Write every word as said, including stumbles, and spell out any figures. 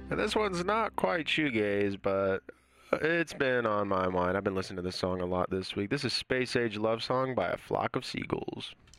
And this one's not quite shoegaze, but it's been on my mind. I've been listening to this song a lot this week. This is Space Age Love Song by A Flock of Seagulls.